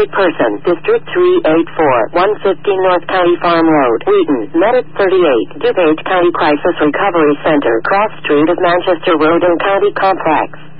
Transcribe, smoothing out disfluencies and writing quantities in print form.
Wanted person, District 384, 150 North County Farm Road, Wheaton, Medic 38, DuPage County Crisis Recovery Center, Cross Street of Manchester Road and County Complex.